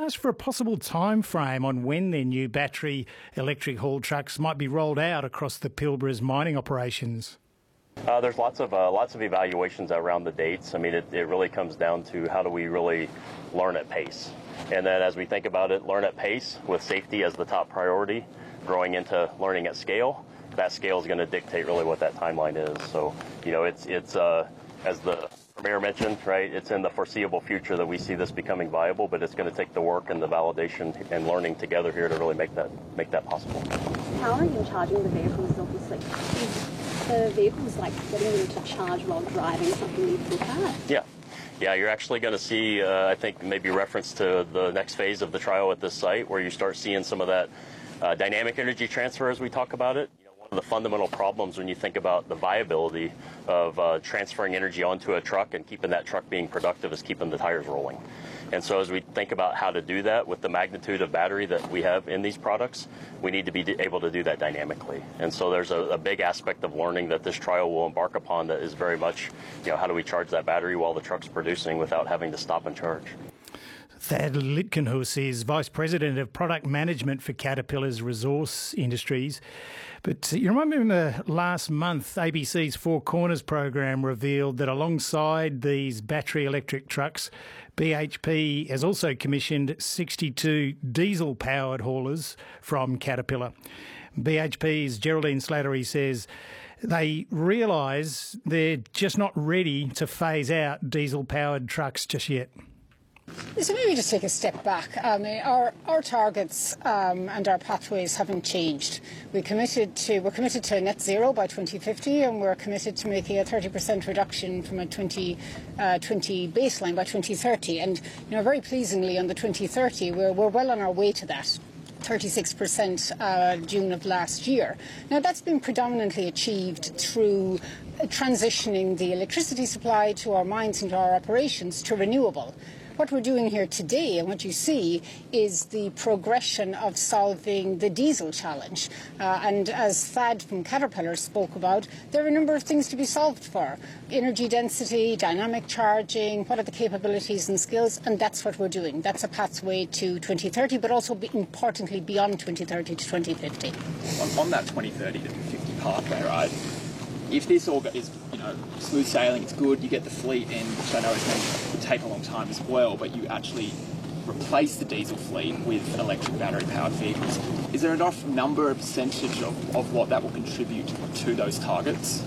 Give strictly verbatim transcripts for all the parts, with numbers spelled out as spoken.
ask for a possible time frame on when their new battery electric haul trucks might be rolled out across the Pilbara's mining operations. Uh, there's lots of uh, lots of evaluations around the dates. I mean, it, it really comes down to how do we really learn at pace. And then as we think about it, learn at pace with safety as the top priority, growing into learning at scale. That scale is going to dictate really what that timeline is. So, you know, it's, it's uh, as the Premier mentioned, right, it's in the foreseeable future that we see this becoming viable, but it's going to take the work and the validation and learning together here to really make that make that possible. How are you charging the vehicles, obviously? The vehicles like getting them to charge while driving something you look at? Yeah. Yeah, you're actually going to see, uh, I think, maybe reference to the next phase of the trial at this site where you start seeing some of that uh, dynamic energy transfer as we talk about it. You know, one of the fundamental problems when you think about the viability of uh, transferring energy onto a truck and keeping that truck being productive is keeping the tires rolling. And so as we think about how to do that with the magnitude of battery that we have in these products, we need to be able to do that dynamically. And so there's a, a big aspect of learning that this trial will embark upon that is very much, you know, how do we charge that battery while the truck's producing without having to stop and charge. Thad Lichtgenhuis is Vice President of Product Management for Caterpillar's Resource Industries. But you remember last month, A B C's Four Corners program revealed that alongside these battery electric trucks, B H P has also commissioned sixty-two diesel-powered haulers from Caterpillar. B H P's Geraldine Slattery says they realise they're just not ready to phase out diesel-powered trucks just yet. So maybe just take a step back. I mean, our our targets um, and our pathways haven't changed. We committed to we're committed to net zero by twenty fifty, and we're committed to making a thirty percent reduction from a twenty twenty baseline by twenty thirty. And you know, very pleasingly, on the twenty thirty, we're we're well on our way to that. thirty-six percent uh, June of last year. Now that's been predominantly achieved through transitioning the electricity supply to our mines and to our operations to renewable. What we're doing here today and what you see is the progression of solving the diesel challenge. Uh, and as Thad from Caterpillar spoke about, there are a number of things to be solved for. Energy density, dynamic charging, what are the capabilities and skills, and that's what we're doing. That's a pathway to twenty thirty, but also be importantly beyond twenty thirty to twenty fifty. On, on that twenty thirty to fifty pathway, right, if this all is, you know, smooth sailing, it's good, you get the fleet in, which I know is going to take a long time as well, but you actually replace the diesel fleet with electric battery-powered vehicles. Is there enough number, a percentage of, of what that will contribute to those targets?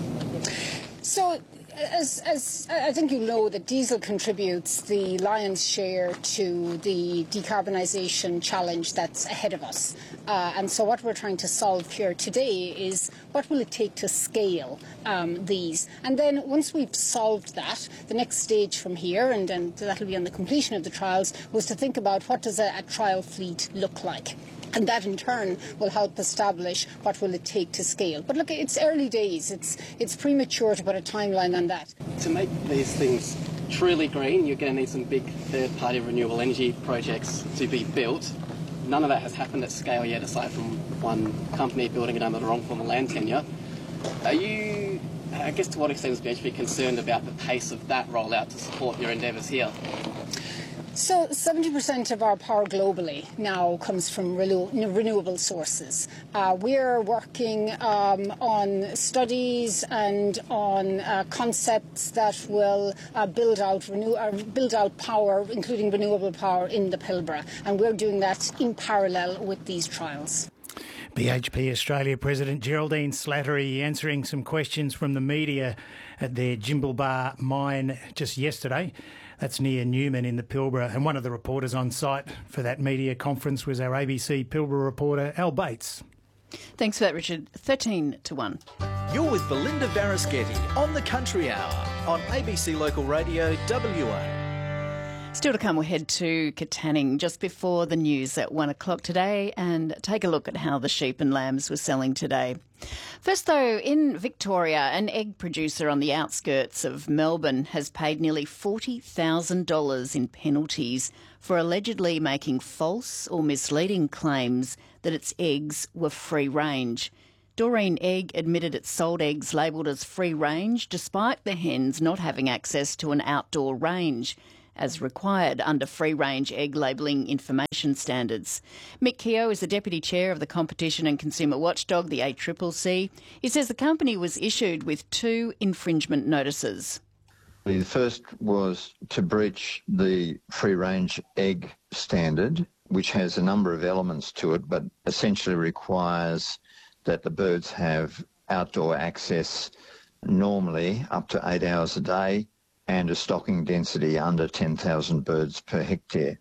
So, as, as I think you know, that diesel contributes the lion's share to the decarbonisation challenge that's ahead of us. Uh, and so what we're trying to solve here today is what will it take to scale um, these? And then once we've solved that, the next stage from here, and, and that'll be on the completion of the trials, was to think about what does a, a trial fleet look like. And that in turn will help establish what will it take to scale. But look, it's early days. It's it's premature to put a timeline on that. To make these things truly green, you're going to need some big third-party renewable energy projects to be built. None of that has happened at scale yet, aside from one company building it under the wrong form of land tenure. Are you, I guess, to what extent is B H P concerned about the pace of that rollout to support your endeavours here? So seventy percent of our power globally now comes from renew renewable sources. Uh, we're working um, on studies and on uh, concepts that will uh, build out renew uh, build out power, including renewable power in the Pilbara, and we're doing that in parallel with these trials. B H P Australia President Geraldine Slattery answering some questions from the media at their Jimblebar mine just yesterday. That's near Newman in the Pilbara. And one of the reporters on site for that media conference was our A B C Pilbara reporter, Al Bates. Thanks for that, Richard. thirteen to one. You're with Belinda Varaschetti on the Country Hour on A B C Local Radio W A. Still to come, we'll head to Katanning just before the news at one o'clock today and take a look at how the sheep and lambs were selling today. First, though, in Victoria, an egg producer on the outskirts of Melbourne has paid nearly forty thousand dollars in penalties for allegedly making false or misleading claims that its eggs were free-range. Doreen Egg admitted it sold eggs labelled as free-range despite the hens not having access to an outdoor range. as required under free-range egg labelling information standards. Mick Keogh is the Deputy Chair of the Competition and Consumer Watchdog, the A C C C. He says the company was issued with two infringement notices. The first was to breach the free-range egg standard, which has a number of elements to it, but essentially requires that the birds have outdoor access normally up to eight hours a day and a stocking density under ten thousand birds per hectare.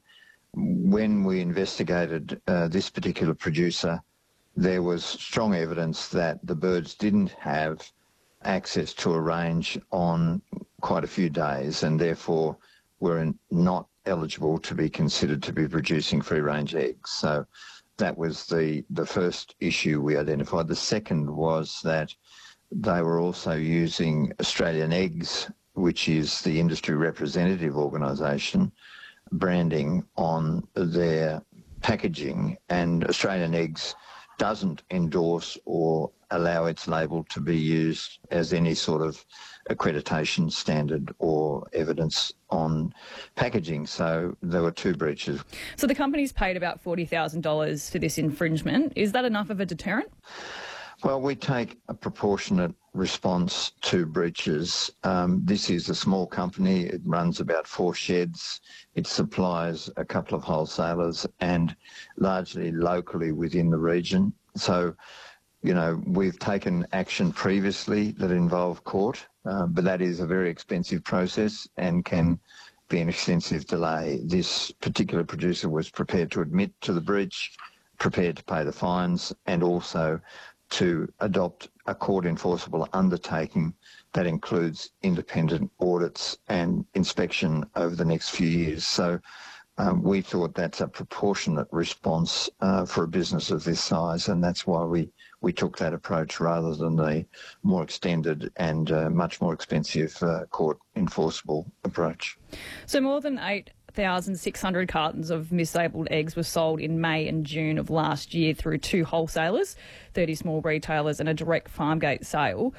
When we investigated uh, this particular producer, there was strong evidence that the birds didn't have access to a range on quite a few days and therefore were not eligible to be considered to be producing free-range eggs. So that was the, the first issue we identified. The second was that they were also using Australian Eggs, which is the industry representative organisation, branding on their packaging, and Australian Eggs doesn't endorse or allow its label to be used as any sort of accreditation standard or evidence on packaging. So there were two breaches. So the company's paid about forty thousand dollars for this infringement. Is that enough of a deterrent? Well, we take a proportionate response to breaches. Um, this is a small company. It runs about four sheds. It supplies a couple of wholesalers and largely locally within the region. So, you know, we've taken action previously that involved court, uh, but that is a very expensive process and can be an extensive delay. This particular producer was prepared to admit to the breach, prepared to pay the fines, and also to adopt a court enforceable undertaking that includes independent audits and inspection over the next few years. So um, we thought that's a proportionate response uh, for a business of this size, and that's why we, we took that approach rather than the more extended and uh, much more expensive uh, court enforceable approach. So more than eight one thousand six hundred cartons of mislabelled eggs were sold in May and June of last year through two wholesalers, thirty small retailers and a direct farm gate sale.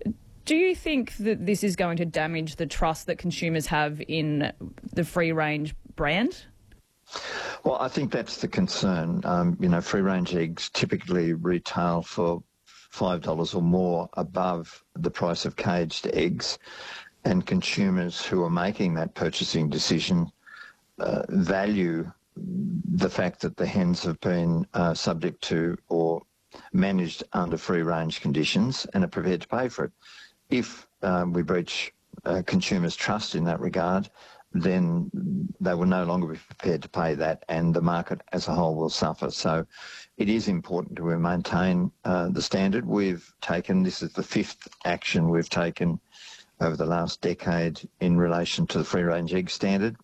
Do you think that this is going to damage the trust that consumers have in the free-range brand? Well, I think that's the concern. Um, you know, free-range eggs typically retail for five dollars or more above the price of caged eggs, and consumers who are making that purchasing decision Uh, value the fact that the hens have been uh, subject to or managed under free-range conditions and are prepared to pay for it. If uh, we breach uh, consumers' trust in that regard, then they will no longer be prepared to pay that, and the market as a whole will suffer. So it is important to maintain uh, the standard we've taken. This is the fifth action we've taken over the last decade in relation to the free-range egg standard.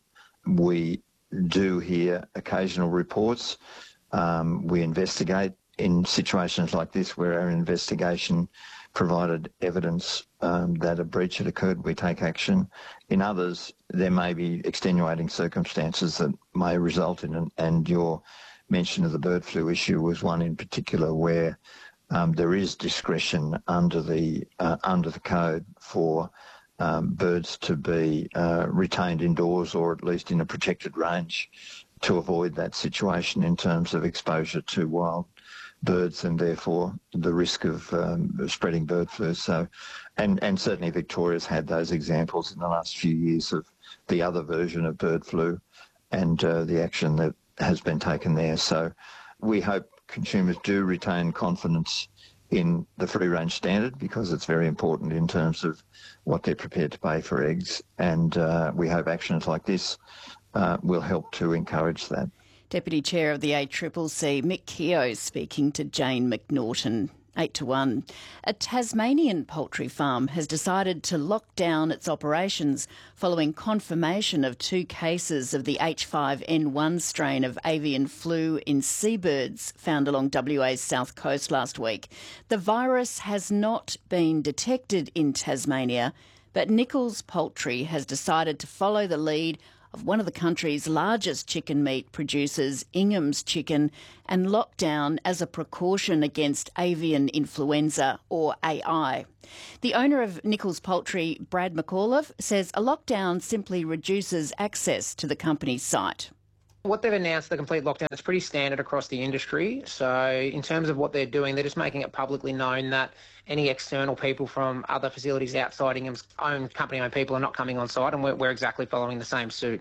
We do hear occasional reports. Um, we investigate in situations like this where our investigation provided evidence um, that a breach had occurred. We take action. In others, there may be extenuating circumstances that may result in it, and your mention of the bird flu issue was one in particular where um, there is discretion under the uh, under the code for Um, birds to be uh, retained indoors or at least in a protected range to avoid that situation in terms of exposure to wild birds and therefore the risk of um, spreading bird flu. So, and, and certainly Victoria's had those examples in the last few years of the other version of bird flu and uh, the action that has been taken there. So we hope consumers do retain confidence in the free-range standard because it's very important in terms of what they're prepared to pay for eggs, and uh, we hope actions like this uh, will help to encourage that. Deputy Chair of the A C C C, Mick Keogh, speaking to Jane McNaughton. eight to one. A Tasmanian poultry farm has decided to lock down its operations following confirmation of two cases of the H five N one strain of avian flu in seabirds found along W A's south coast last week. The virus has not been detected in Tasmania, but Nichols Poultry has decided to follow the lead of one of the country's largest chicken meat producers, Ingham's Chicken, and lockdown as a precaution against avian influenza, or A I. The owner of Nichols Poultry, Brad McAuliffe, says a lockdown simply reduces access to the company's site. What they've announced, the complete lockdown, is pretty standard across the industry. So in terms of what they're doing, they're just making it publicly known that any external people from other facilities outside Ingham's own company-owned people are not coming on site, and we're, we're exactly following the same suit.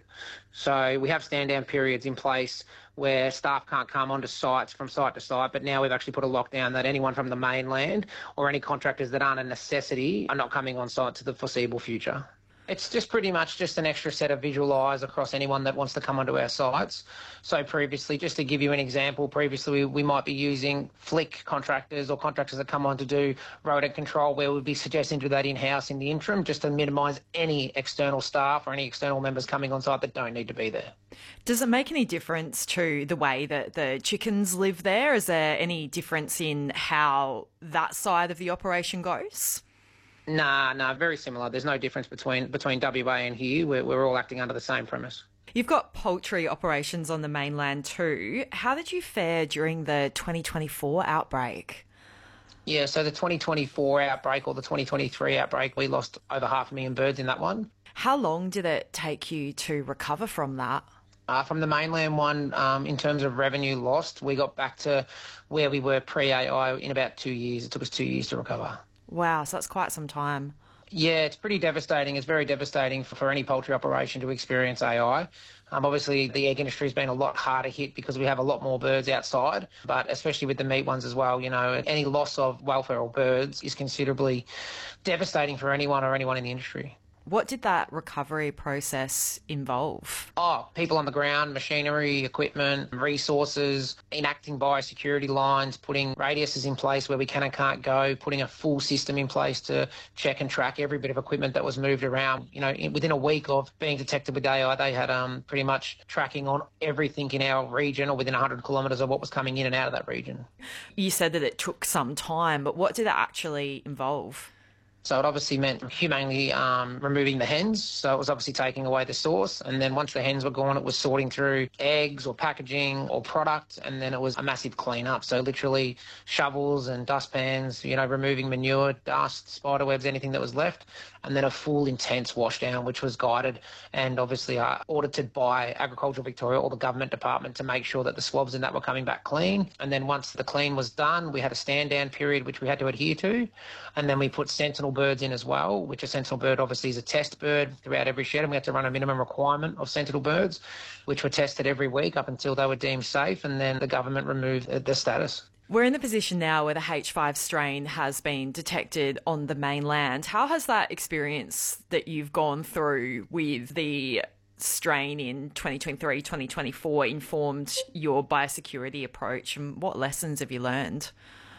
So we have stand-down periods in place where staff can't come onto sites from site to site, but now we've actually put a lockdown that anyone from the mainland or any contractors that aren't a necessity are not coming on site to the foreseeable future. It's just pretty much just an extra set of visual eyes across anyone that wants to come onto our sites. So previously, just to give you an example, previously we, we might be using flick contractors or contractors that come on to do rodent control, where we'd be suggesting to do that in-house in the interim, just to minimise any external staff or any external members coming on site that don't need to be there. Does it make any difference to the way that the chickens live there? Is there any difference in how that side of the operation goes? Nah, nah, very similar. There's no difference between between W A and here. We're, we're all acting under the same premise. You've got poultry operations on the mainland too. How did you fare during the twenty twenty-four outbreak? Yeah, so the twenty twenty-four outbreak or the twenty twenty-three outbreak, we lost over half a million birds in that one. How long did it take you to recover from that? Uh, from the mainland one, um, in terms of revenue lost, we got back to where we were pre-A I in about two years. It took us two years to recover. Wow, so that's quite some time. Yeah, it's pretty devastating. It's very devastating for, for any poultry operation to experience A I. Um, obviously, the egg industry has been a lot harder hit because we have a lot more birds outside, but especially with the meat ones as well, you know, any loss of welfare or birds is considerably devastating for anyone or anyone in the industry. What did that recovery process involve? Oh, people on the ground, machinery, equipment, resources, enacting biosecurity lines, putting radiuses in place where we can and can't go, putting a full system in place to check and track every bit of equipment that was moved around. You know, in, within a week of being detected with A I, they had um, pretty much tracking on everything in our region or within one hundred kilometres of what was coming in and out of that region. You said that it took some time, but what did that actually involve? So it obviously meant humanely um, removing the hens. So it was obviously taking away the source. And then once the hens were gone, it was sorting through eggs or packaging or product. And then it was a massive clean-up. So literally shovels and dustpans, you know, removing manure, dust, spider webs, anything that was left. And then a full intense wash down, which was guided and obviously uh, audited by Agricultural Victoria or the government department to make sure that the swabs and that were coming back clean. And then once the clean was done, we had a stand-down period which we had to adhere to. And then we put sentinel birds in as well, which a sentinel bird obviously is a test bird throughout every shed, and we had to run a minimum requirement of sentinel birds, which were tested every week up until they were deemed safe, and then the government removed the status. We're in the position now where the H five strain has been detected on the mainland. How has that experience that you've gone through with the strain in twenty twenty-three, twenty twenty-four informed your biosecurity approach, and what lessons have you learned?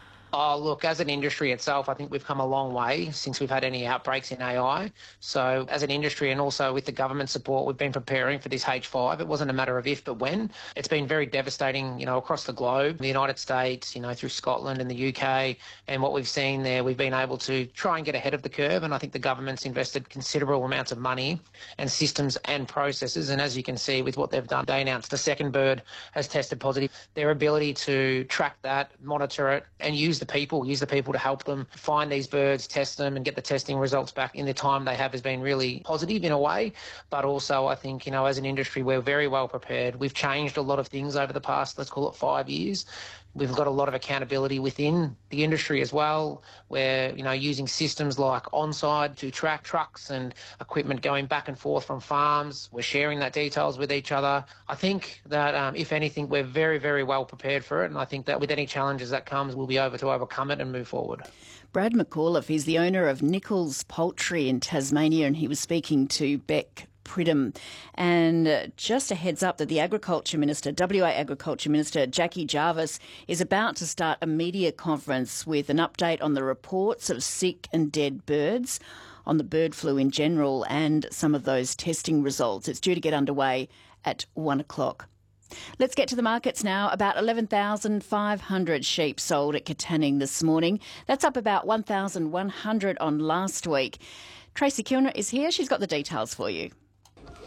Oh, look, as an industry itself, I think we've come a long way since we've had any outbreaks in A I. So as an industry and also with the government support, we've been preparing for this H five. It wasn't a matter of if, but when. It's been very devastating, you know, across the globe, the United States, you know, through Scotland and the U K. And what we've seen there, we've been able to try and get ahead of the curve. And I think the government's invested considerable amounts of money and systems and processes. And as you can see with what they've done, they announced the second bird has tested positive. Their ability to track that, monitor it, and use the people, use the people to help them find these birds, test them and get the testing results back in the time they have has been really positive in a way. But also I think, you know, as an industry, we're very well prepared. We've changed a lot of things over the past, let's call it five years. We've got a lot of accountability within the industry as well. We're, you know, using systems like OnSide to track trucks and equipment going back and forth from farms. We're sharing that details with each other. I think that, um, if anything, we're very, very well prepared for it. And I think that with any challenges that comes, we'll be able to overcome it and move forward. Brad McAuliffe is the owner of Nichols Poultry in Tasmania, and he was speaking to Beck Pridham. And just a heads up that the Agriculture Minister, W A Agriculture Minister Jackie Jarvis, is about to start a media conference with an update on the reports of sick and dead birds, on the bird flu in general, and some of those testing results. It's due to get underway at one o'clock. Let's get to the markets now. About eleven thousand five hundred sheep sold at Katanning this morning. That's up about one thousand one hundred on last week. Tracy Kilner is here. She's got the details for you.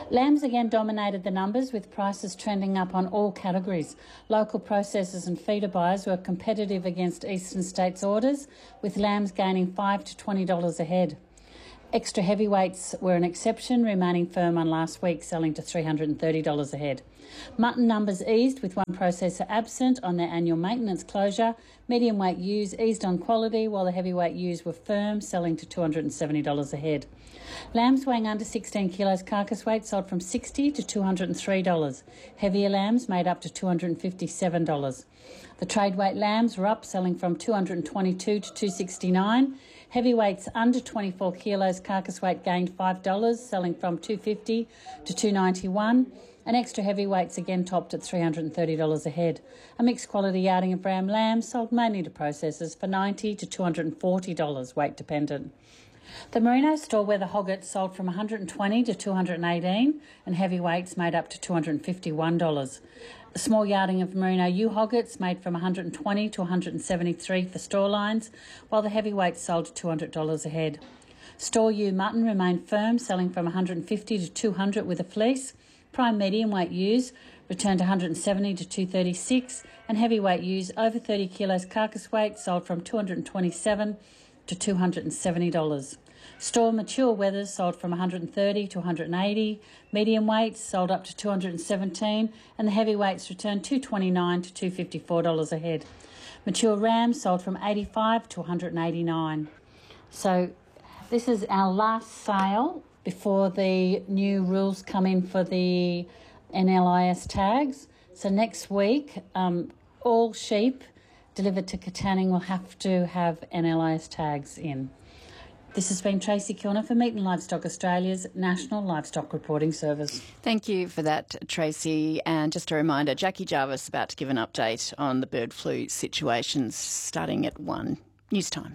Lambs again dominated the numbers, with prices trending up on all categories. Local processors and feeder buyers were competitive against eastern states' orders, with lambs gaining five to twenty dollars a head. Extra heavyweights were an exception, remaining firm on last week, selling to three hundred thirty dollars a head. Mutton numbers eased, with one processor absent on their annual maintenance closure. Medium weight ewes eased on quality, while the heavyweight ewes were firm, selling to two hundred seventy dollars a head. Lambs weighing under sixteen kilos carcass weight sold from sixty dollars to two hundred three dollars. Heavier lambs made up to two hundred fifty-seven dollars. The trade weight lambs were up, selling from two hundred twenty-two dollars to two hundred sixty-nine dollars. Heavyweights under twenty-four kilos carcass weight gained five dollars, selling from two hundred fifty dollars to two hundred ninety-one dollars. And extra heavyweights again topped at three hundred thirty dollars a head. A mixed quality yarding of ram lamb sold mainly to processors for ninety dollars to two hundred forty dollars, weight dependent. The Merino store where the hoggets sold from one hundred twenty dollars to two hundred eighteen dollars, and heavyweights made up to two hundred fifty-one dollars. A small yarding of Merino ewe hoggets made from one hundred twenty dollars to one hundred seventy-three dollars for store lines, while the heavyweights sold to two hundred dollars a head. Store ewe mutton remained firm, selling from one hundred fifty dollars to two hundred dollars with a fleece. Prime medium weight ewes returned one hundred seventy dollars to two hundred thirty-six dollars, and heavyweight ewes over thirty kilos carcass weight sold from two hundred twenty-seven dollars to two hundred seventy dollars. Store mature wethers sold from one hundred thirty dollars to one hundred eighty dollars. Medium weights sold up to two hundred seventeen dollars, and the heavyweights returned two hundred twenty-nine dollars to two hundred fifty-four dollars a head. Mature rams sold from eighty-five dollars to one hundred eighty-nine dollars. So this is our last sale before the new rules come in for the N L I S tags. So next week, um, all sheep delivered to Katanning will have to have N L I S tags in. This has been Tracy Kilner for Meat and Livestock Australia's National Livestock Reporting Service. Thank you for that, Tracy. And just a reminder, Jackie Jarvis about to give an update on the bird flu situation starting at one news time.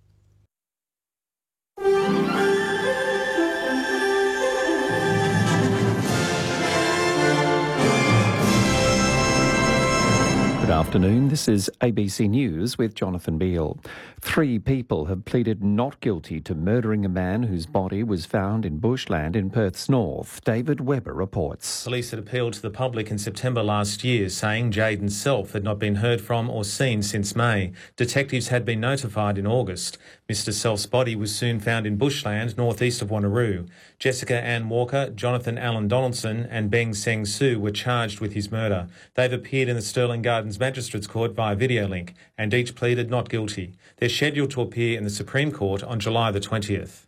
Good afternoon, this is A B C News with Jonathan Beale. Three people have pleaded not guilty to murdering a man whose body was found in bushland in Perth's north. David Webber reports. Police had appealed to the public in September last year, saying Jayden Self had not been heard from or seen since May. Detectives had been notified in August. Mister Self's body was soon found in bushland northeast of Wanneroo. Jessica Ann Walker, Jonathan Allen Donaldson and Beng Seng Soo were charged with his murder. They've appeared in the Stirling Gardens Magistrates Court via video link and each pleaded not guilty. They're scheduled to appear in the Supreme Court on July the twentieth.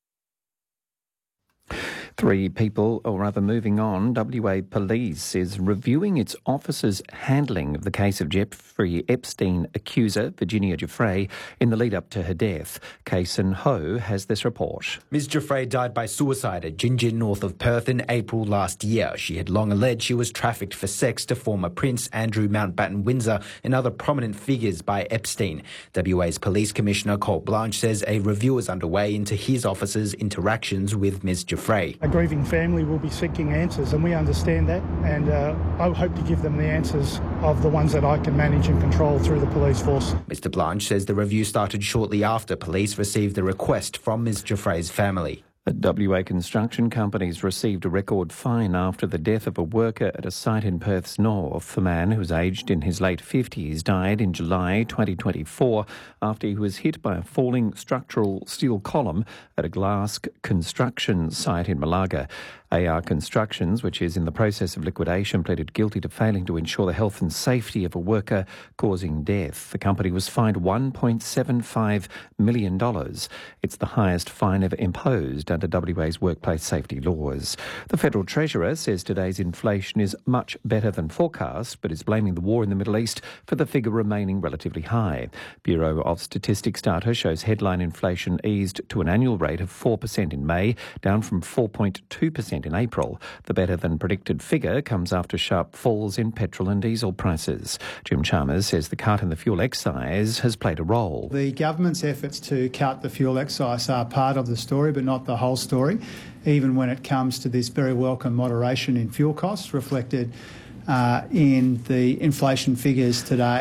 Three people, or rather moving on, W A Police is reviewing its officers' handling of the case of Jeffrey Epstein accuser, Virginia Giuffre, in the lead-up to her death. Kason Ho has this report. Miz Giuffre died by suicide at Gin Gin north of Perth in April last year. She had long alleged she was trafficked for sex to former Prince Andrew Mountbatten Windsor and other prominent figures by Epstein. W A's Police Commissioner Colt Blanche says a review is underway into his officers' interactions with Miz Giuffre. A grieving family will be seeking answers, and we understand that, and uh, I hope to give them the answers of the ones that I can manage and control through the police force. Mister Blanche says the review started shortly after police received the request from Miz Giuffre's family. The W A construction companies received a record fine after the death of a worker at a site in Perth's north. The man, who was aged in his late fifties, died in July twenty twenty-four after he was hit by a falling structural steel column at a glass construction site in Malaga. A R Constructions, which is in the process of liquidation, pleaded guilty to failing to ensure the health and safety of a worker, causing death. The company was fined one point seven five million dollars. It's the highest fine ever imposed under W A's workplace safety laws. The Federal Treasurer says today's inflation is much better than forecast, but is blaming the war in the Middle East for the figure remaining relatively high. Bureau of Statistics data shows headline inflation eased to an annual rate of four percent in May, down from four point two percent in April. The better-than-predicted figure comes after sharp falls in petrol and diesel prices. Jim Chalmers says the cut in the fuel excise has played a role. The government's efforts to cut the fuel excise are part of the story, but not the whole story, even when it comes to this very welcome moderation in fuel costs reflected uh, in the inflation figures today.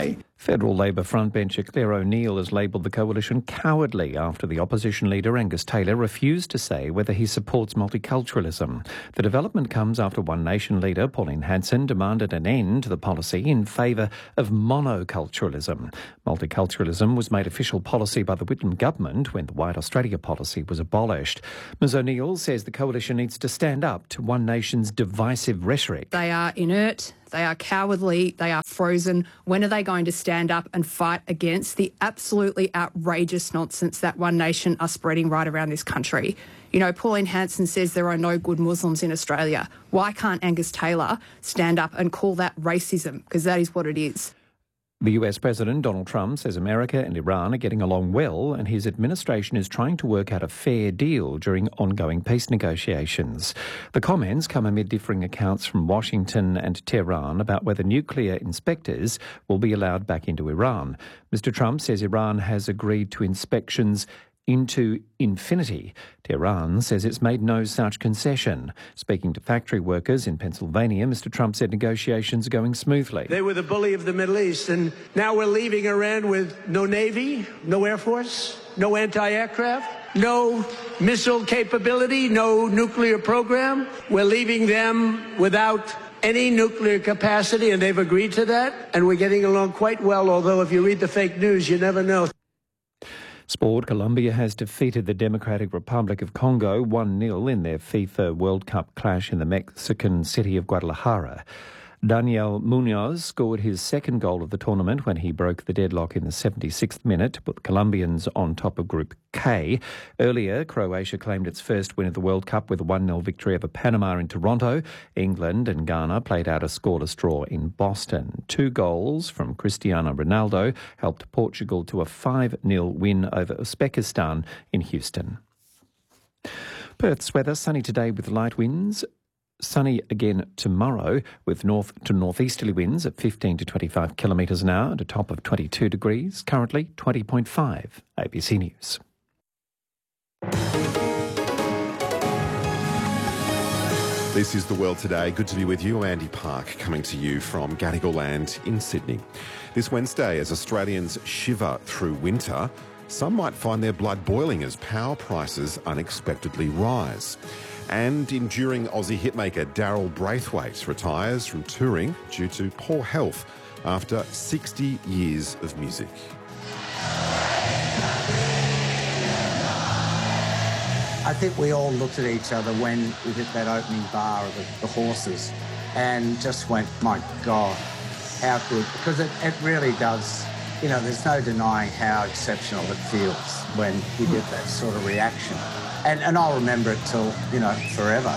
Federal Labor frontbencher Claire O'Neill has labelled the coalition cowardly after the opposition leader Angus Taylor refused to say whether he supports multiculturalism. The development comes after One Nation leader Pauline Hanson demanded an end to the policy in favour of monoculturalism. Multiculturalism was made official policy by the Whitlam government when the White Australia policy was abolished. Ms O'Neill says the coalition needs to stand up to One Nation's divisive rhetoric. They are inert. They are cowardly, they are frozen. When are they going to stand up and fight against the absolutely outrageous nonsense that One Nation are spreading right around this country? You know, Pauline Hanson says there are no good Muslims in Australia. Why can't Angus Taylor stand up and call that racism? Because that is what it is. The U S President Donald Trump says America and Iran are getting along well and his administration is trying to work out a fair deal during ongoing peace negotiations. The comments come amid differing accounts from Washington and Tehran about whether nuclear inspectors will be allowed back into Iran. Mister Trump says Iran has agreed to inspections into infinity. Tehran says it's made no such concession. Speaking to factory workers in Pennsylvania, Mister Trump said negotiations are going smoothly. They were the bully of the Middle East, and now we're leaving Iran with no Navy, no Air Force, no anti-aircraft, no missile capability, no nuclear program. We're leaving them without any nuclear capacity, and they've agreed to that, and we're getting along quite well, although if you read the fake news, you never know. Sport. Colombia has defeated the Democratic Republic of Congo one nil in their FIFA World Cup clash in the Mexican city of Guadalajara. Daniel Munoz scored his second goal of the tournament when he broke the deadlock in the seventy-sixth minute to put the Colombians on top of Group K. Earlier, Croatia claimed its first win of the World Cup with a one nil victory over Panama in Toronto. England and Ghana played out a scoreless draw in Boston. Two goals from Cristiano Ronaldo helped Portugal to a five nil win over Uzbekistan in Houston. Perth's weather, sunny today with light winds. Sunny again tomorrow with north to northeasterly winds at fifteen to twenty-five kilometres an hour at a top of twenty-two degrees, currently twenty point five. A B C News. This is The World Today. Good to be with you. Andy Park coming to you from Gadigal Land in Sydney. This Wednesday, as Australians shiver through winter, some might find their blood boiling as power prices unexpectedly rise. And enduring Aussie hitmaker Daryl Braithwaite retires from touring due to poor health after sixty years of music. I think we all looked at each other when we hit that opening bar of the, the horses and just went, my God, how good. Because it, it really does, you know, there's no denying how exceptional it feels when you get that sort of reaction. And, and I'll remember it till, you know, forever.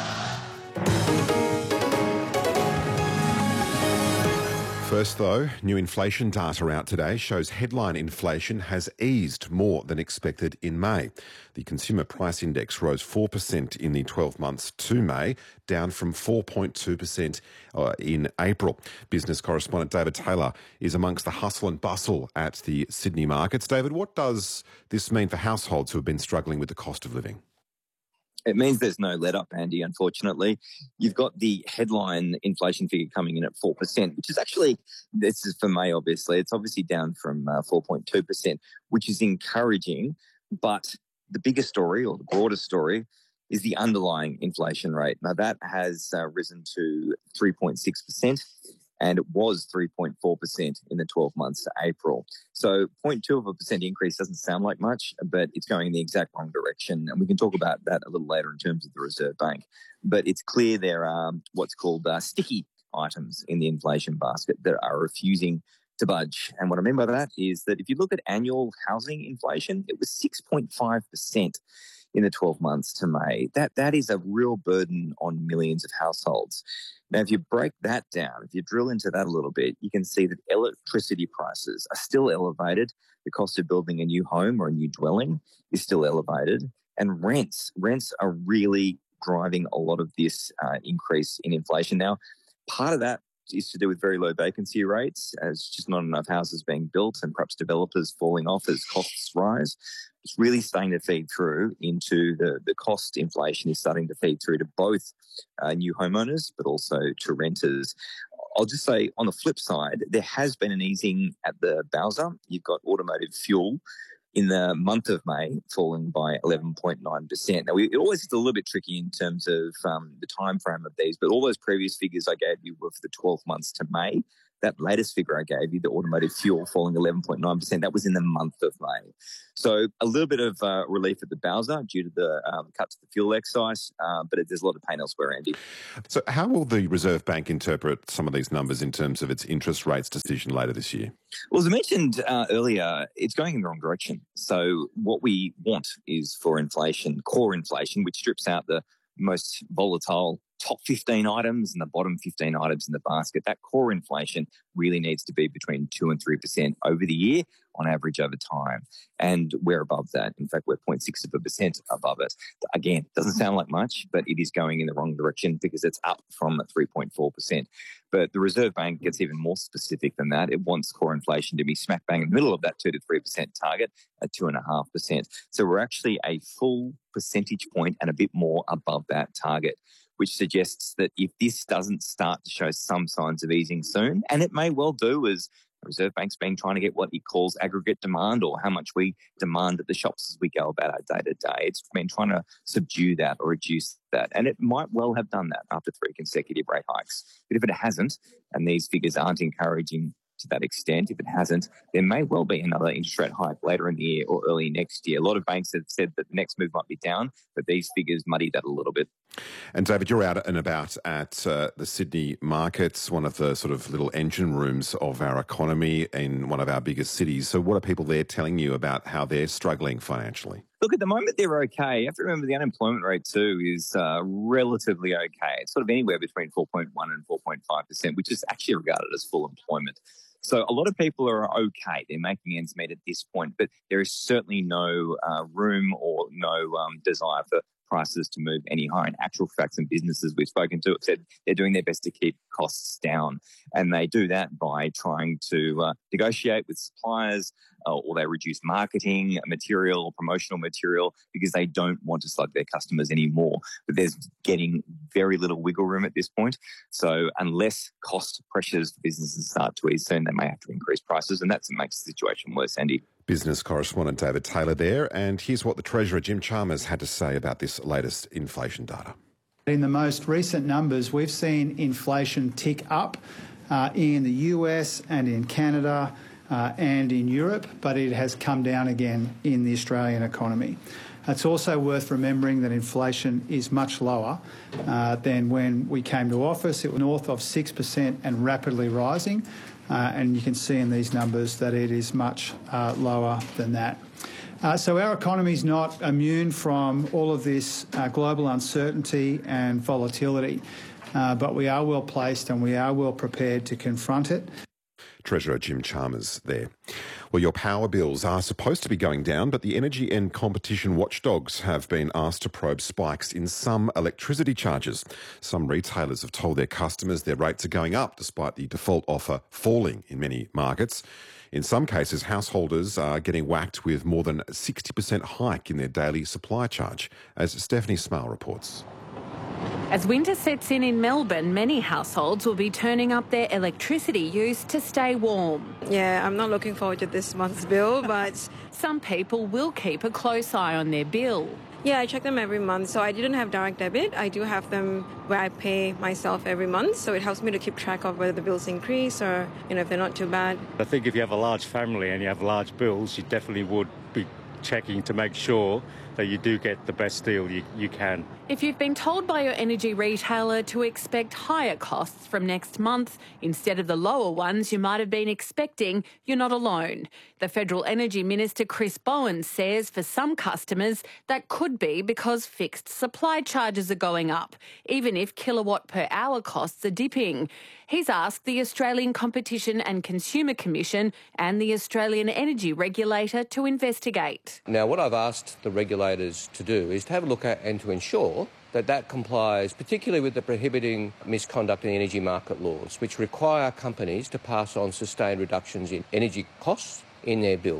First, though, new inflation data out today shows headline inflation has eased more than expected in May. The Consumer Price Index rose four percent in the twelve months to May, down from four point two percent uh, in April. Business correspondent David Taylor is amongst the hustle and bustle at the Sydney markets. David, what does this mean for households who have been struggling with the cost of living? It means there's no let-up, Andy, unfortunately. You've got the headline inflation figure coming in at four percent, which is actually, this is for May, obviously. It's obviously down from uh, four point two percent, which is encouraging. But the bigger story, or the broader story, is the underlying inflation rate. Now, that has uh, risen to three point six percent, and it was three point four percent in the twelve months to April. So zero point two of a percent increase doesn't sound like much, but it's going in the exact wrong direction. And we can talk about that a little later in terms of the Reserve Bank. But it's clear there are what's called uh, sticky items in the inflation basket that are refusing to budge. And what I mean by that is that if you look at annual housing inflation, it was six point five percent in the twelve months to May. That That is a real burden on millions of households. Now, if you break that down, if you drill into that a little bit, you can see that electricity prices are still elevated. The cost of building a new home or a new dwelling is still elevated. And rents, rents are really driving a lot of this uh, increase in inflation. Now, part of that is to do with very low vacancy rates, as just not enough houses being built and perhaps developers falling off as costs rise. It's really starting to feed through into the, the cost inflation is starting to feed through to both uh, new homeowners, but also to renters. I'll just say on the flip side, there has been an easing at the Bowser. You've got automotive fuel in the month of May falling by eleven point nine percent. Now, we, it always gets a little bit tricky in terms of um, the time frame of these, but all those previous figures I gave you were for the twelve months to May. That latest figure I gave you, the automotive fuel falling eleven point nine percent, that was in the month of May. So a little bit of uh, relief at the Bowser due to the um, cut to the fuel excise, uh, but it, there's a lot of pain elsewhere, Andy. So how will the Reserve Bank interpret some of these numbers in terms of its interest rates decision later this year? Well, as I mentioned uh, earlier, it's going in the wrong direction. So what we want is for inflation, core inflation, which strips out the most volatile top fifteen items and the bottom fifteen items in the basket. That core inflation really needs to be between two and three percent over the year on average over time. And we're above that. In fact, we're zero point six of a percent above it. Again, doesn't sound like much, but it is going in the wrong direction because it's up from three point four percent. But the Reserve Bank gets even more specific than that. It wants core inflation to be smack bang in the middle of that two to three percent target at two point five percent. So we're actually a full percentage point and a bit more above that target, which suggests that if this doesn't start to show some signs of easing soon, and it may well do, as the Reserve Bank's been trying to get what it calls aggregate demand, or how much we demand at the shops as we go about our day-to-day. It's been trying to subdue that or reduce that, and it might well have done that after three consecutive rate hikes. But if it hasn't, and these figures aren't encouraging to that extent, if it hasn't, there may well be another interest rate hike later in the year or early next year. A lot of banks have said that the next move might be down, but these figures muddy that a little bit. And David, you're out and about at uh, the Sydney markets, one of the sort of little engine rooms of our economy in one of our biggest cities. So what are people there telling you about how they're struggling financially? Look, at the moment they're okay. You have to remember the unemployment rate too is uh, relatively okay. It's sort of anywhere between four point one and four point five percent, which is actually regarded as full employment. So a lot of people are okay. They're making ends meet at this point, but there is certainly no uh, room or no um, desire for prices to move any higher. In actual fact, some businesses we've spoken to have said they're doing their best to keep costs down, and they do that by trying to uh, negotiate with suppliers, uh, or they reduce marketing material or promotional material because they don't want to slug their customers anymore. But there's getting very little wiggle room at this point. So unless cost pressures for businesses start to ease soon, they may have to increase prices, and that's what makes the situation worse, Andy. Business correspondent David Taylor there, and here's what the Treasurer Jim Chalmers had to say about this latest inflation data. In the most recent numbers, we've seen inflation tick up uh, in the U S and in Canada uh, and in Europe, but it has come down again in the Australian economy. It's also worth remembering that inflation is much lower uh, than when we came to office. It was north of six percent and rapidly rising. Uh, and you can see in these numbers that it is much uh, lower than that. Uh, so our economy is not immune from all of this uh, global uncertainty and volatility, uh, but we are well placed and we are well prepared to confront it. Treasurer Jim Chalmers there. Well, your power bills are supposed to be going down, but the energy and competition watchdogs have been asked to probe spikes in some electricity charges. Some retailers have told their customers their rates are going up despite the default offer falling in many markets. In some cases, householders are getting whacked with more than a sixty percent hike in their daily supply charge, as Stephanie Smale reports. As winter sets in in Melbourne, many households will be turning up their electricity use to stay warm. Yeah, I'm not looking forward to this month's bill, but some people will keep a close eye on their bill. Yeah, I check them every month. So I didn't have direct debit. I do have them where I pay myself every month. So it helps me to keep track of whether the bills increase or, you know, if they're not too bad. I think if you have a large family and you have large bills, you definitely would be checking to make sure that you do get the best deal you, you can. If you've been told by your energy retailer to expect higher costs from next month instead of the lower ones you might have been expecting, you're not alone. The Federal Energy Minister Chris Bowen says for some customers that could be because fixed supply charges are going up, even if kilowatt per hour costs are dipping. He's asked the Australian Competition and Consumer Commission and the Australian Energy Regulator to investigate. Now, what I've asked the regulators to do is to have a look at and to ensure that that complies particularly with the prohibiting misconduct in energy market laws, which require companies to pass on sustained reductions in energy costs in their bills.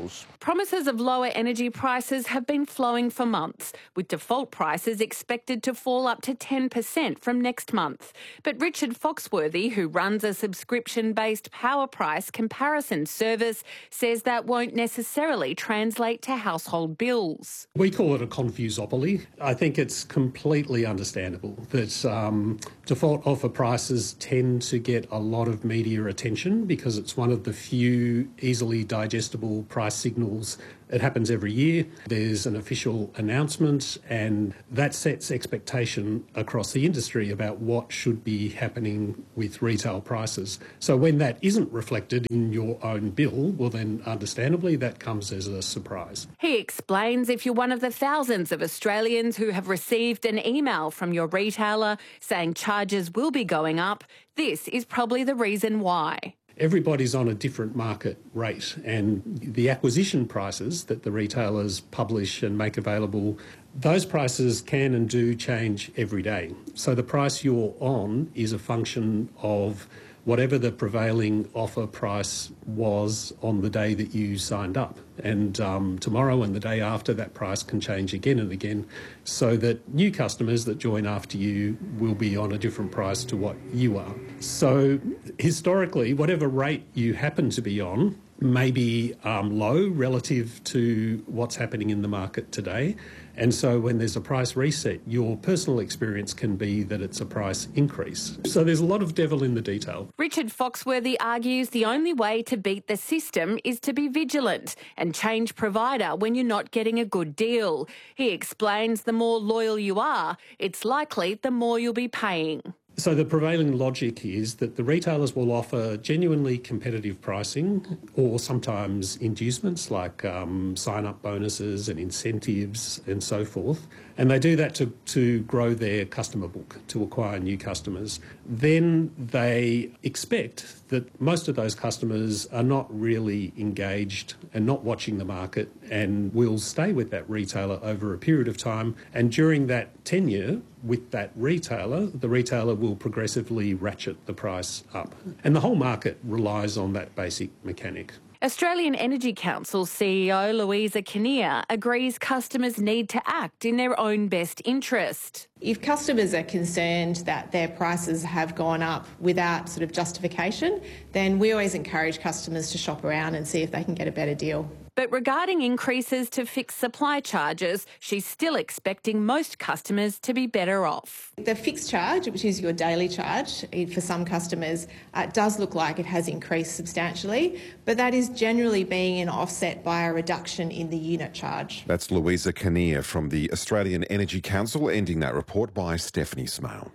Promises of lower energy prices have been flowing for months, with default prices expected to fall up to ten percent from next month. But Richard Foxworthy, who runs a subscription-based power price comparison service, says that won't necessarily translate to household bills. We call it a confusopoly. I think it's completely understandable that um, default offer prices tend to get a lot of media attention because it's one of the few easily digestible price signals. It happens every year. There's an official announcement and that sets expectation across the industry about what should be happening with retail prices. So when that isn't reflected in your own bill, well then understandably that comes as a surprise. He explains if you're one of the thousands of Australians who have received an email from your retailer saying charges will be going up, this is probably the reason why. Everybody's on a different market rate and the acquisition prices that the retailers publish and make available, those prices can and do change every day. So the price you're on is a function of whatever the prevailing offer price was on the day that you signed up. And um, tomorrow and the day after, that price can change again and again, so that new customers that join after you will be on a different price to what you are. So historically, whatever rate you happen to be on may be um, low relative to what's happening in the market today. And so when there's a price reset, your personal experience can be that it's a price increase. So there's a lot of devil in the detail. Richard Foxworthy argues the only way to beat the system is to be vigilant and change provider when you're not getting a good deal. He explains the more loyal you are, it's likely the more you'll be paying. So the prevailing logic is that the retailers will offer genuinely competitive pricing or sometimes inducements like um, sign-up bonuses and incentives and so forth. And they do that to, to grow their customer book, to acquire new customers. Then they expect that most of those customers are not really engaged and not watching the market and will stay with that retailer over a period of time. And during that tenure with that retailer, the retailer will progressively ratchet the price up. And the whole market relies on that basic mechanic. Australian Energy Council C E O Louisa Kinnear agrees customers need to act in their own best interest. If customers are concerned that their prices have gone up without sort of justification, then we always encourage customers to shop around and see if they can get a better deal. But regarding increases to fixed supply charges, she's still expecting most customers to be better off. The fixed charge, which is your daily charge, for some customers, uh, does look like it has increased substantially, but that is generally being offset by a reduction in the unit charge. That's Louisa Kinnear from the Australian Energy Council, ending that report by Stephanie Smale.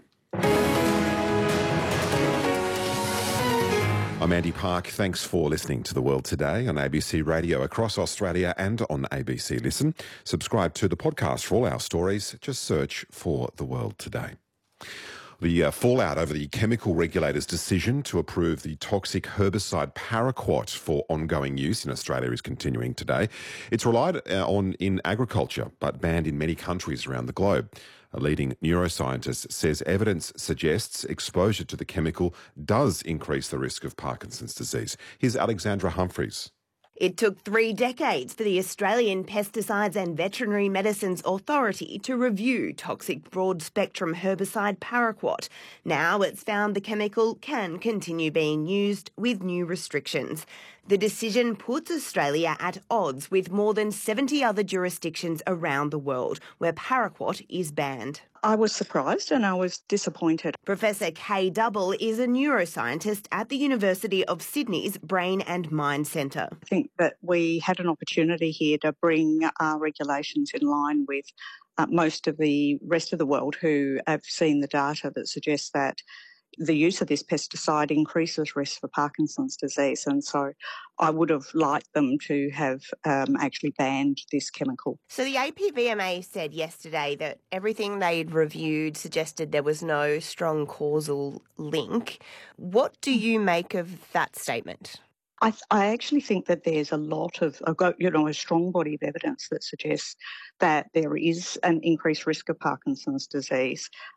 I'm Andy Park. Thanks for listening to The World Today on A B C Radio across Australia and on A B C Listen. Subscribe to the podcast for all our stories. Just search for The World Today. The uh, fallout over the chemical regulator's decision to approve the toxic herbicide paraquat for ongoing use in Australia is continuing today. It's relied uh, on in agriculture, but banned in many countries around the globe. A leading neuroscientist says evidence suggests exposure to the chemical does increase the risk of Parkinson's disease. Here's Alexandra Humphreys. It took three decades for the Australian Pesticides and Veterinary Medicines Authority to review toxic broad-spectrum herbicide paraquat. Now it's found the chemical can continue being used with new restrictions. The decision puts Australia at odds with more than seventy other jurisdictions around the world where paraquat is banned. I was surprised and I was disappointed. Professor Kay Double is a neuroscientist at the University of Sydney's Brain and Mind Centre. I think that we had an opportunity here to bring our regulations in line with uh, most of the rest of the world who have seen the data that suggests that the use of this pesticide increases risk for Parkinson's disease, and so I would have liked them to have um, actually banned this chemical. So the A P V M A said yesterday that everything they'd reviewed suggested there was no strong causal link. What do you make of that statement? I, th- I actually think that there's a lot of, you know, a strong body of evidence that suggests that there is an increased risk of Parkinson's disease.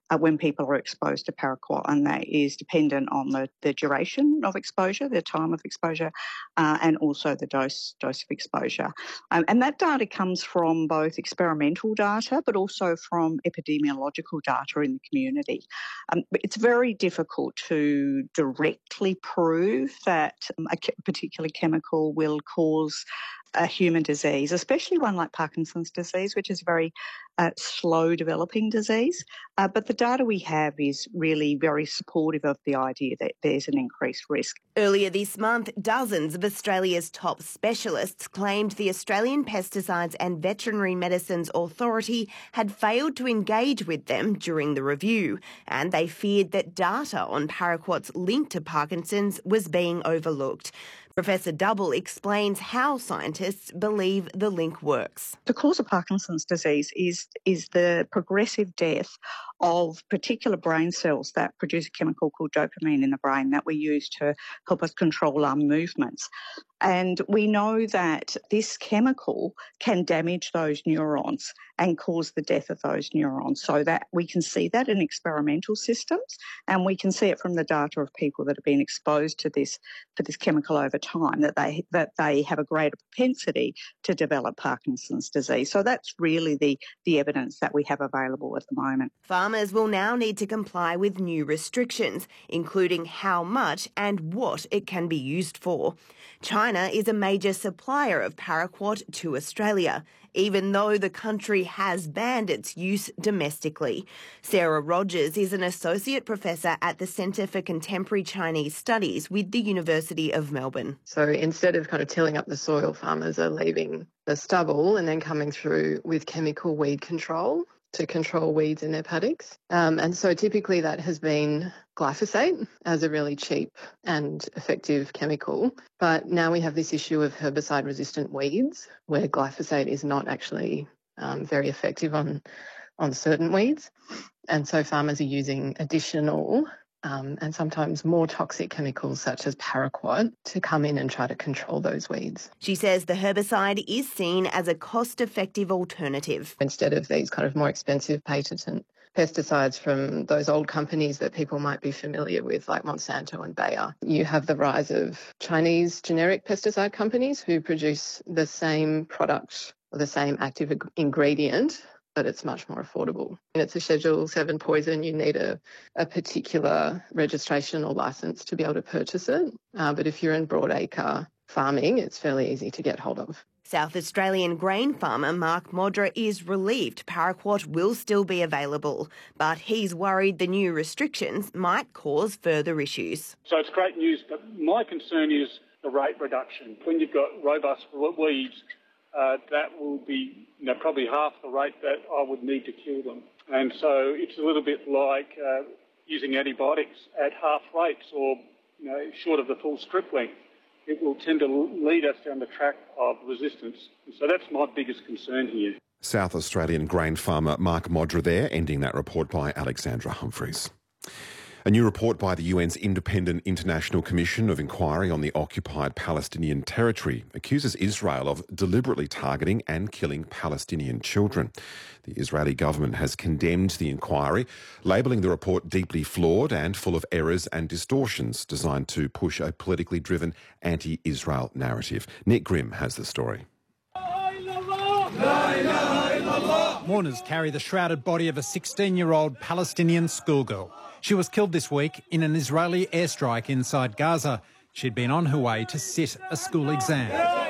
uh, when people are exposed to paraquat, and that is dependent on the, the duration of exposure, the time of exposure, uh, and also the dose dose of exposure. Um, and that data comes from both experimental data but also from epidemiological data in the community. Um, it's very difficult to directly prove that a particular chemical will cause a human disease, especially one like Parkinson's disease, which is a very uh, slow developing disease. Uh, but the data we have is really very supportive of the idea that there's an increased risk. Earlier this month, dozens of Australia's top specialists claimed the Australian Pesticides and Veterinary Medicines Authority had failed to engage with them during the review, and they feared that data on paraquat's link to Parkinson's was being overlooked. Professor Double explains how scientists believe the link works. The cause of Parkinson's disease is, is the progressive death of particular brain cells that produce a chemical called dopamine in the brain that we use to help us control our movements. And we know that this chemical can damage those neurons and cause the death of those neurons. So that we can see that in experimental systems, and we can see it from the data of people that have been exposed to this to this chemical over time, that they that they have a greater propensity to develop Parkinson's disease. So that's really the, the evidence that we have available at the moment. Farmers will now need to comply with new restrictions, including how much and what it can be used for. China is a major supplier of paraquat to Australia, even though the country has banned its use domestically. Sarah Rogers is an associate professor at the Centre for Contemporary Chinese Studies with the University of Melbourne. So instead of kind of tilling up the soil, farmers are leaving the stubble and then coming through with chemical weed control to control weeds in their paddocks. Um, and so typically that has been glyphosate as a really cheap and effective chemical. But now we have this issue of herbicide-resistant weeds where glyphosate is not actually um, very effective on, on certain weeds. And so farmers are using additional Um, and sometimes more toxic chemicals such as paraquat to come in and try to control those weeds. She says the herbicide is seen as a cost-effective alternative. Instead of these kind of more expensive patented pesticides from those old companies that people might be familiar with, like Monsanto and Bayer, you have the rise of Chinese generic pesticide companies who produce the same product or the same active ingredient, but it's much more affordable. And it's a Schedule seven poison. You need a, a particular registration or licence to be able to purchase it. Uh, but if you're in broadacre farming, it's fairly easy to get hold of. South Australian grain farmer Mark Modra is relieved paraquat will still be available, but he's worried the new restrictions might cause further issues. So it's great news, but my concern is the rate reduction. When you've got robust weeds, Uh, that will be you know, probably half the rate that I would need to kill them. And so it's a little bit like uh, using antibiotics at half rates or you know, short of the full strip length. It will tend to lead us down the track of resistance. And so that's my biggest concern here. South Australian grain farmer Mark Modra there, ending that report by Alexandra Humphreys. A new report by the U N's Independent International Commission of Inquiry on the Occupied Palestinian Territory accuses Israel of deliberately targeting and killing Palestinian children. The Israeli government has condemned the inquiry, labelling the report deeply flawed and full of errors and distortions designed to push a politically driven anti-Israel narrative. Nick Grimm has the story. Mourners carry the shrouded body of a sixteen-year-old Palestinian schoolgirl. She was killed this week in an Israeli airstrike inside Gaza. She'd been on her way to sit a school exam.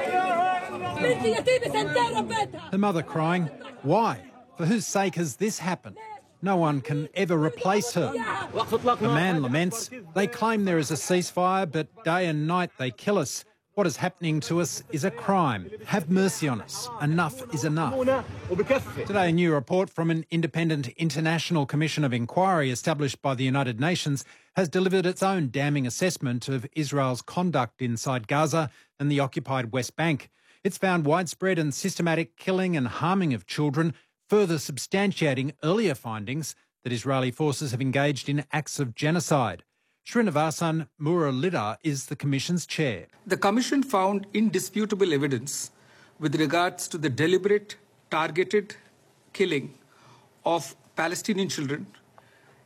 Her mother crying, why? For whose sake has this happened? No one can ever replace her. The man laments, they claim there is a ceasefire, but day and night they kill us. What is happening to us is a crime. Have mercy on us. Enough is enough. Today, a new report from an independent international commission of inquiry established by the United Nations has delivered its own damning assessment of Israel's conduct inside Gaza and the occupied West Bank. It's found widespread and systematic killing and harming of children, further substantiating earlier findings that Israeli forces have engaged in acts of genocide. Srinivasan Muralidhar is the Commission's chair. The Commission found indisputable evidence with regards to the deliberate, targeted killing of Palestinian children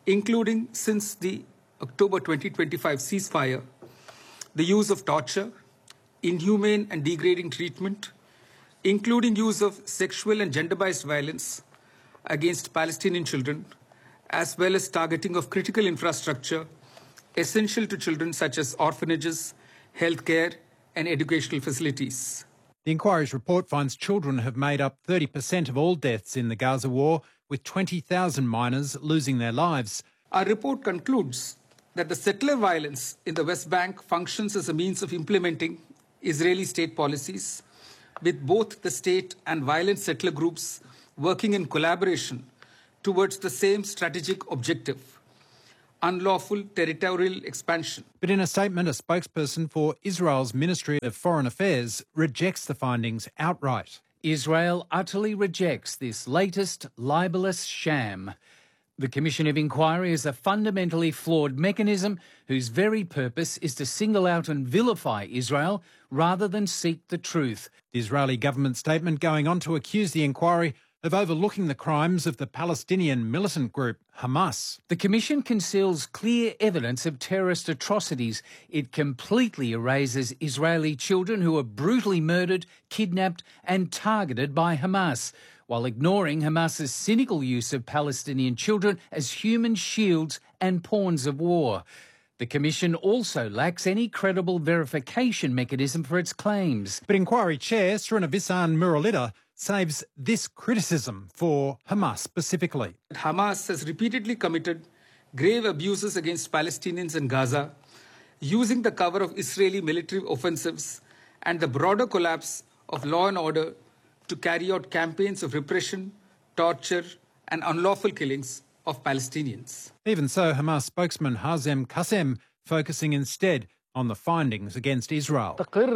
including since the October twenty twenty-five ceasefire, the use of torture, inhumane and degrading treatment, including use of sexual and gender-based violence against Palestinian children, as well as targeting of critical infrastructure essential to children such as orphanages, healthcare and educational facilities. The inquiry's report finds children have made up thirty percent of all deaths in the Gaza war, with twenty thousand minors losing their lives. Our report concludes that the settler violence in the West Bank functions as a means of implementing Israeli state policies, with both the state and violent settler groups working in collaboration towards the same strategic objective: unlawful territorial expansion. But in a statement, a spokesperson for Israel's Ministry of Foreign Affairs rejects the findings outright. Israel utterly rejects this latest libelous sham. The Commission of Inquiry is a fundamentally flawed mechanism whose very purpose is to single out and vilify Israel rather than seek the truth. The Israeli government statement going on to accuse the inquiry of overlooking the crimes of the Palestinian militant group Hamas. The Commission conceals clear evidence of terrorist atrocities. It completely erases Israeli children who were brutally murdered, kidnapped and targeted by Hamas, while ignoring Hamas's cynical use of Palestinian children as human shields and pawns of war. The Commission also lacks any credible verification mechanism for its claims. But Inquiry Chair Srinivasan Muralidhar saves this criticism for Hamas specifically. Hamas has repeatedly committed grave abuses against Palestinians in Gaza, using the cover of Israeli military offensives and the broader collapse of law and order to carry out campaigns of repression, torture and unlawful killings of Palestinians. Even so, Hamas spokesman Hazem Qassem focusing instead on the findings against Israel.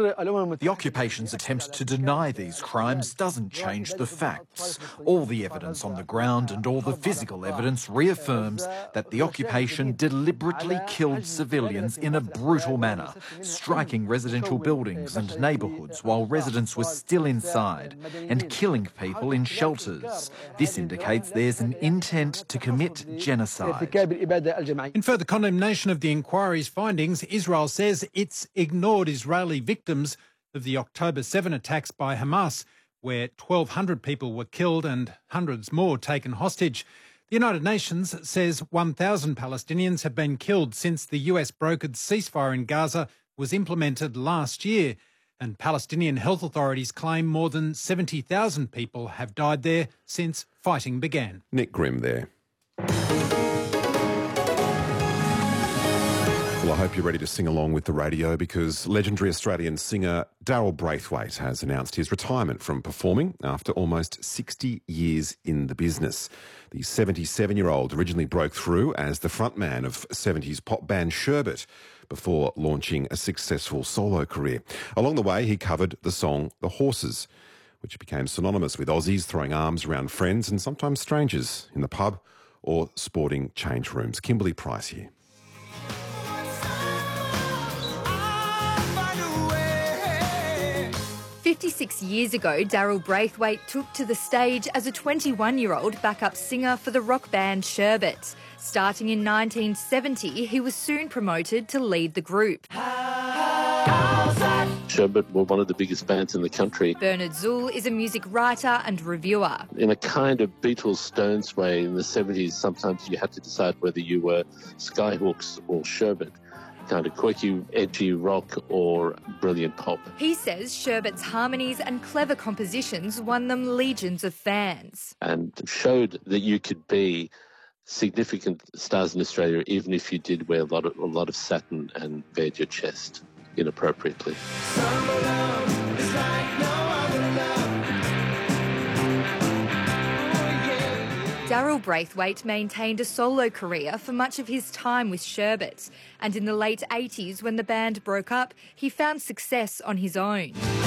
The occupation's attempt to deny these crimes doesn't change the facts. All the evidence on the ground and all the physical evidence reaffirms that the occupation deliberately killed civilians in a brutal manner, striking residential buildings and neighbourhoods while residents were still inside, and killing people in shelters. This indicates there's an intent to commit genocide. In further condemnation of the inquiry's findings, Israel says it's ignored Israeli victims of the October seventh attacks by Hamas, where twelve hundred people were killed and hundreds more taken hostage. The United Nations says one thousand Palestinians have been killed since the U S-brokered ceasefire in Gaza was implemented last year, and Palestinian health authorities claim more than seventy thousand people have died there since fighting began. Nick Grimm there. Well, I hope you're ready to sing along with the radio, because legendary Australian singer Daryl Braithwaite has announced his retirement from performing after almost sixty years in the business. The seventy-seven-year-old originally broke through as the frontman of seventies pop band Sherbet before launching a successful solo career. Along the way, he covered the song The Horses, which became synonymous with Aussies throwing arms around friends and sometimes strangers in the pub or sporting change rooms. Kimberly Price here. fifty-six years ago, Daryl Braithwaite took to the stage as a twenty-one-year-old backup singer for the rock band Sherbet. Starting in nineteen seventy, he was soon promoted to lead the group. Sherbet were one of the biggest bands in the country. Bernard Zuhl is a music writer and reviewer. In a kind of Beatles Stones way, in the seventies, sometimes you had to decide whether you were Skyhawks or Sherbet. Kind of quirky, edgy rock or brilliant pop. He says Sherbet's harmonies and clever compositions won them legions of fans. And showed that you could be significant stars in Australia even if you did wear a lot of, a lot of satin and bared your chest inappropriately. Daryl Braithwaite maintained a solo career for much of his time with Sherbet, and in the late eighties, when the band broke up, he found success on his own.